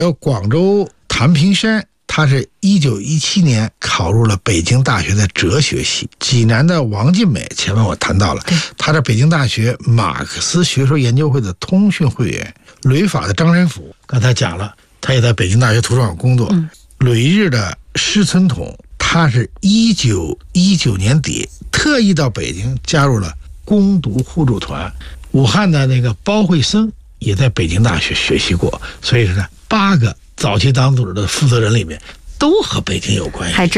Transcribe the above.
广州谭平山，他是1917年考入了北京大学的哲学系。济南的王晋美，前面我谈到了，他是北京大学马克思学说研究会的通讯会员。旅法的张山甫，刚才讲了，他也在北京大学图书馆工作。旅日的施存统，他是1919年底特意到北京加入了攻读互助团。武汉的那个包惠僧也在北京大学学习过，所以说呢，8个早期党组织的负责人里面都和北京有关系。